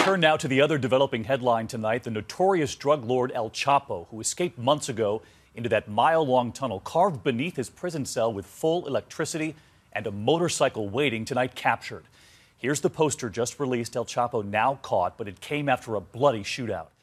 turn now to the other developing headline tonight. The notorious drug lord El Chapo, who escaped months ago into that mile-long tunnel carved beneath his prison cell with full electricity and a motorcycle waiting, tonight captured. Here's the poster just released. El Chapo now caught, but it came after a bloody shootout.